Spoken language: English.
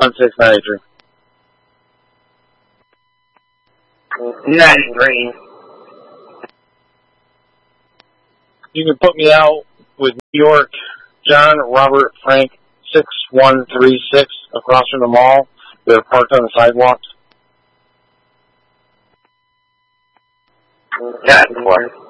1693. 93. You can put me out with New York, John Robert Frank 6136 across from the mall. They're parked on the sidewalks. Yeah,